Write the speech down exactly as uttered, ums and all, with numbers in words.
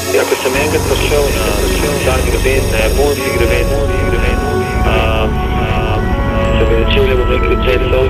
Ja, ko sem enkrat prišel na ta greben, na japonski greben, um, um, so me začeli, bom rekel, cel